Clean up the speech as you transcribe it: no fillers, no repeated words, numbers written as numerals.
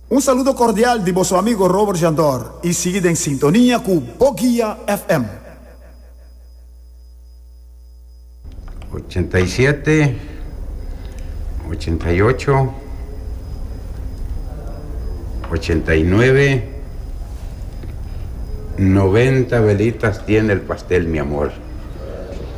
Un saludo cordial de vuestro amigo Robert Jandor y seguid en sintonía con Boguía FM. 87, 88, 89, 90 velitas tiene el pastel, mi amor.